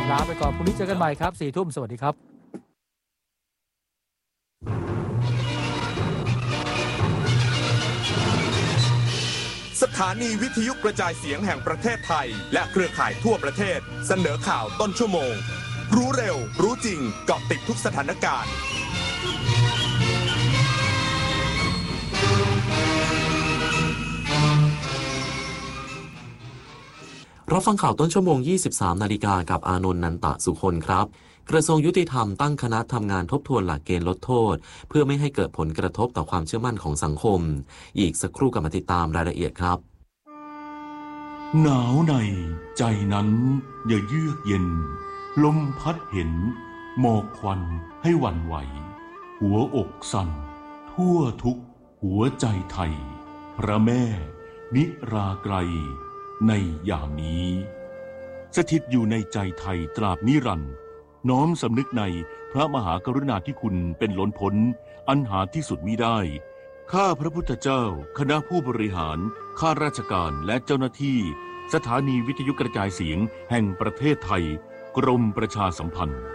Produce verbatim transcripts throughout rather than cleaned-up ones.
ลาไปก่อนพรุ่งนี้เจอกันใหม่ครับสี่ทุ่มสวัสดีครับสถานีวิทยุกระจายเสียงแห่งประเทศไทยและเครือข่ายทั่วประเทศเสนอข่าวต้นชั่วโมงรู้เร็วรู้จริงเกาะติดทุกสถานการณ์รับฟังข่าวต้นชั่วโมง ยี่สิบสาม นาฬิกากับอานนท์ นันตะสุคนครับกระทรวงยุติธรรมตั้งคณะทำงานทบทวนหลักเกณฑ์ลดโทษเพื่อไม่ให้เกิดผลกระทบต่อความเชื่อมั่นของสังคมอีกสักครู่กลับมาติดตามรายละเอียดครับหนาวในใจนั้นอย่าเยือกเย็นลมพัดเห็นหมอกควันให้หวั่นไหวหัวอกสั่นทั่วทุกหัวใจไทยพระแม่นิราไกรในยามนี้สถิตอยู่ในใจไทยตราบนิรันดร์น้อมสำนึกในพระมหากรุณาธิคุณเป็นล้นพ้นอันหาที่สุดมิได้ข้าพระพุทธเจ้าคณะผู้บริหารข้าราชการและเจ้าหน้าที่สถานีวิทยุกระจายเสียงแห่งประเทศไทยกรมประชาสัมพันธ์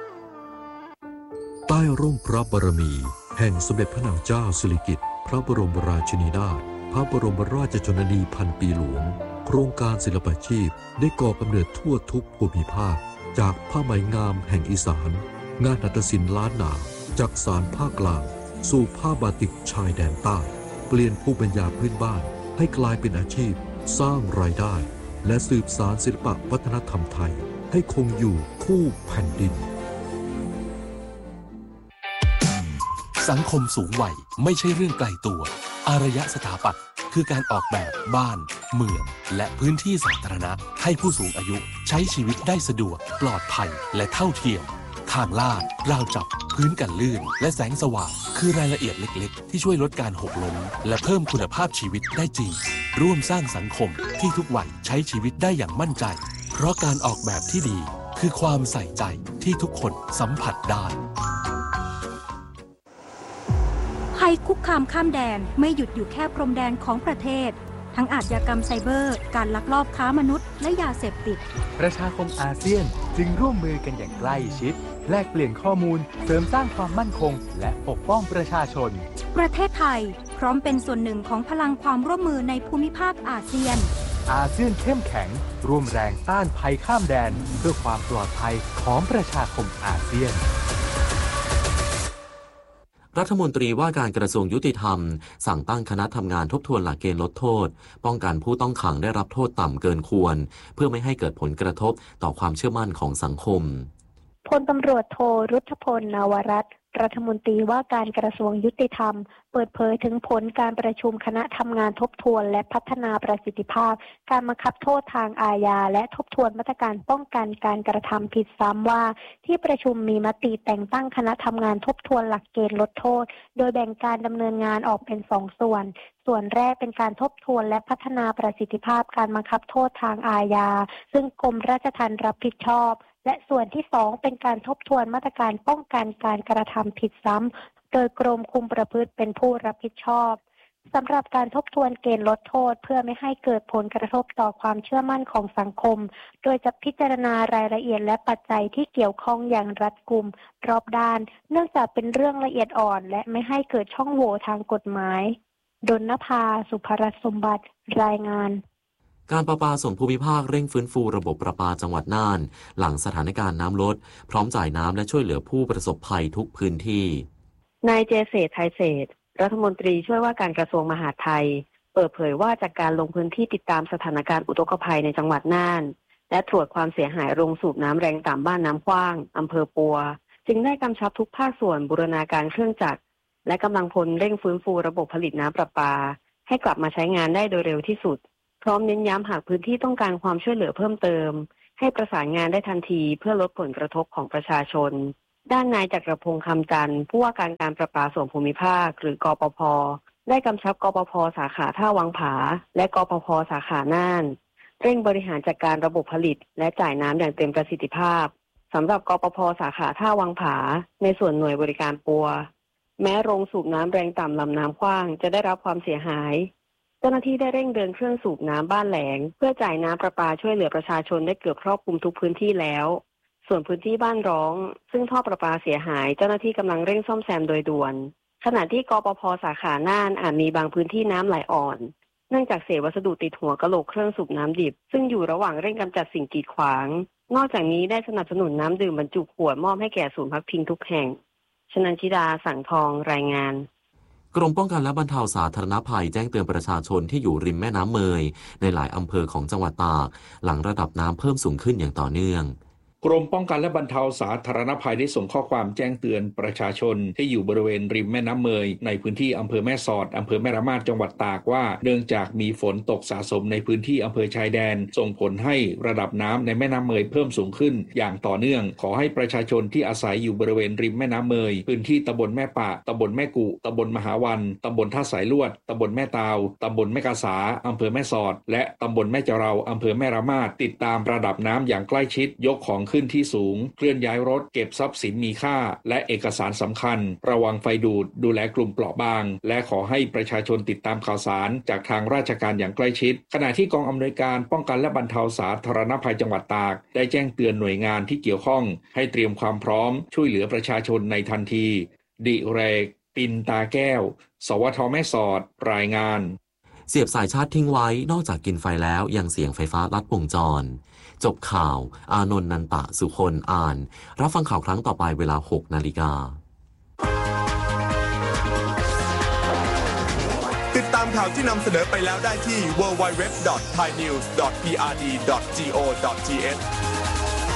ใต้ร่มพระบารมีแห่งสมเด็จพระนางเจ้าสิริกิติ์พระบรมราชินีนาถพระบรมราชชนนีพันปีหลวงโครงการศิลปาชีพได้ก่อกำเนิดทั่วทุกภูมิภาคจากผ้าไหมงามแห่งอีสานงานหัตถศิลป์ล้านนาจากสานภาคกลางสู่ผ้าบาติกชายแดนใต้เปลี่ยนภูมิปัญญาพื้นบ้านให้กลายเป็นอาชีพสร้างรายได้และสืบสานศิลปวัฒนธรรมไทยให้คงอยู่คู่แผ่นดินสังคมสูงวัยไม่ใช่เรื่องไกลตัวอารยสถาปัตย์คือการออกแบบบ้านเมืองและพื้นที่สาธารณะให้ผู้สูงอายุใช้ชีวิตได้สะดวกปลอดภัยและเท่าเทียมทางลาดราวจับพื้นกันลื่นและแสงสว่างคือรายละเอียดเล็กๆที่ช่วยลดการหกล้มและเพิ่มคุณภาพชีวิตได้จริงร่วมสร้างสังคมที่ทุกวัยใช้ชีวิตได้อย่างมั่นใจเพราะการออกแบบที่ดีคือความใส่ใจที่ทุกคนสัมผัสได้ภัยคุกคามข้ามแดนไม่หยุดอยู่แค่พรมแดนของประเทศทั้งอาชญากรรมไซเบอร์การลักลอบค้ามนุษย์และยาเสพติดประชาคมอาเซียนจึงร่วมมือกันอย่างใกล้ชิดแลกเปลี่ยนข้อมูลเสริมสร้างความมั่นคงและปกป้องประชาชนประเทศไทยพร้อมเป็นส่วนหนึ่งของพลังความร่วมมือในภูมิภาคอาเซียนอาเซียนเข้มแข็งร่วมแรงต้านภัยข้ามแดนเพื่อความปลอดภัยของประชาคมอาเซียนรัฐมนตรีว่าการกระทรวงยุติธรรมสั่งตั้งคณะทำงานทบทวนหลักเกณฑ์ลดโทษป้องกันผู้ต้องขังได้รับโทษต่ำเกินควรเพื่อไม่ให้เกิดผลกระทบต่อความเชื่อมั่นของสังคมพลตำรวจโทรุชพลนวรัตน์รัฐมนตรีว่าการกระทรวงยุติธรรมเปิดเผยถึงผลการประชุมคณะทำงานทบทวนและพัฒนาประสิทธิภาพการบังคับโทษทางอาญาและทบทวนมาตรการป้องกันการกระทำผิดซ้ำว่าที่ประชุมมีมติแต่งตั้งคณะทำงานทบทวนหลักเกณฑ์ลดโทษโดยแบ่งการดำเนินงานออกเป็นสองส่วนส่วนแรกเป็นการทบทวนและพัฒนาประสิทธิภาพการบังคับโทษทางอาญาซึ่งกรมราชทัณฑ์รับผิดชอบและส่วนที่สองเป็นการทบทวนมาตรการป้องกันการกระทำผิดซ้ำโดยกรมคุมประพฤติเป็นผู้รับผิดชอบสำหรับการทบทวนเกณฑ์ลดโทษเพื่อไม่ให้เกิดผลกระทบต่อความเชื่อมั่นของสังคมโดยจะพิจารณารายละเอียดและปัจจัยที่เกี่ยวข้องอย่างรัดกุมรอบด้านเนื่องจากเป็นเรื่องละเอียดอ่อนและไม่ให้เกิดช่องโหว่ทางกฎหมายดลนภาสุภรัตน์สมบัติรายงานการประปาส่วนภูมิภาคเร่งฟื้นฟูระบบประปาจังหวัดน่านหลังสถานการณ์น้ำลดพร้อมจ่ายน้ำและช่วยเหลือผู้ประสบภัยทุกพื้นที่นายเจเศรษฐ์ไทยเศรษฐ์รัฐมนตรีช่วยว่าการกระทรวงมหาดไทยเปิดเผยว่าจากการลงพื้นที่ติดตามสถานการณ์อุทกภัยในจังหวัดน่านและตรวจความเสียหายโรงสูบน้ำแรงต่ำบ้านน้ำขว้างอำเภอปัวจึงได้กำชับทุกภาคส่วนบูรณาการเครื่องจักรและกำลังพลเร่งฟื้นฟูระบบผลิตน้ำประปาให้กลับมาใช้งานได้โดยเร็วที่สุดพร้อมเน้นย้ำหากพื้นที่ต้องการความช่วยเหลือเพิ่มเติมให้ประสานงานได้ทันทีเพื่อลดผลกระทบของประชาชนด้านนายจักรพงษ์คำจันทร์ผู้ว่าการการประปาส่วนภูมิภาคหรือกปภ.ได้กำชับกปภ.สาขาท่าวังผาและกปภ.สาขาน่านเร่งบริหารจัดการระบบผลิตและจ่ายน้ำอย่างเต็มประสิทธิภาพสำหรับกปภ.สาขาท่าวังผาในส่วนหน่วยบริการปัวแม้โรงสูบน้ำแรงต่ำลำน้ำขว้างจะได้รับความเสียหายเจ้าหน้าที่ได้เร่งเดินเครื่องสูบน้ำบ้านแหลงเพื่อจ่ายน้ำประปาช่วยเหลือประชาชนได้เกือบครอบคลุมทุกพื้นที่แล้วส่วนพื้นที่บ้านร้องซึ่งท่อประปาเสียหายเจ้าหน้าที่กำลังเร่งซ่อมแซมโดยด่วนขณะที่กปภ.สาขาน่านอาจมีบางพื้นที่น้ำไหลอ่อนเนื่องจากเศษวัสดุติดหัวกะโหลกเครื่องสูบน้ำดิบซึ่งอยู่ระหว่างเร่งกำจัดสิ่งกีดขวางนอกจากนี้ได้สนับสนุนน้ำดื่มบรรจุขวดมอบให้แก่ศูนย์พักพิงทุกแห่งชนันชิดาสังทองรายงานกรมป้องกันและบรรเทาสาธารณภัยแจ้งเตือนประชาชนที่อยู่ริมแม่น้ำเมยในหลายอำเภอของจังหวัดตากหลังระดับน้ำเพิ่มสูงขึ้นอย่างต่อเนื่องกรมป้องกันและบรรเทาสาธารณภัยได้ส่งข้อความแจ้งเตือนประชาชนที่อยู่บริเวณริมแม่น้ำเมยในพื้นที่อำเภอแม่สอดอำเภอแม่ระมาดจังหวัดตากว่าเนื่องจากมีฝนตกสะสมในพื้นที่อำเภอชายแดนส่งผลให้ระดับน้ำในแม่น้ำเมยเพิ่มสูงขึ้นอย่างต่อเนื่องขอให้ประชาชนที่อาศัยอยู่บริเวณริมแม่น้ำเมยพื้นที่ตำบลแม่ปะตำบลแม่กุตำบลมหาวันตำบลท่าสายลวดตำบลแม่ตาวตำบลแม่กาสาอำเภอแม่สอดและตำบลแม่เจราอำเภอแม่ระมาดติดตามระดับน้ำอย่างใกล้ชิดยกของขึ้นที่สูงเคลื่อนย้ายรถเก็บทรัพย์สินมีค่าและเอกสารสำคัญระวังไฟดูดดูแลกลุ่มเปราะบางและขอให้ประชาชนติดตามข่าวสารจากทางราชการอย่างใกล้ชิดขณะที่กองอำนวยการป้องกันและบรรเทาสาธารณภัยจังหวัดตากได้แจ้งเตือนหน่วยงานที่เกี่ยวข้องให้เตรียมความพร้อมช่วยเหลือประชาชนในทันทีดิเรกปินตาแก้วสวทแม่สอดรายงานเสียบสายชาร์จทิ้งไว้นอกจากกินไฟแล้วยังเสี่ยงไฟฟ้าลัดวงจรจบข่าวอานนท์นันตะสุคนอ่านรับฟังข่าวครั้งต่อไปเวลา หกนาฬิกาติดตามข่าวที่นำเสนอไปแล้วได้ที่ ดับเบิลยู ดับเบิลยู ดับเบิลยู ดอท ไทยนิวส์ ดอท พี อาร์ ดี ดอท จี โอ ดอท ที เอช